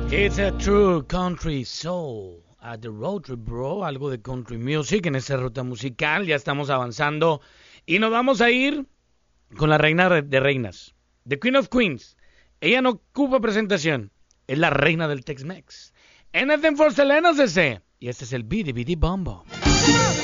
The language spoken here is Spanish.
It's a true country soul. At the road trip, bro. Algo de country music en esta ruta musical. Ya estamos avanzando. Y nos vamos a ir con la reina de reinas. The Queen of Queens. Ella no ocupa presentación. Es la reina del Tex-Mex. Anything for Selena, CC. Y este es el Bidi Bidi Bombo.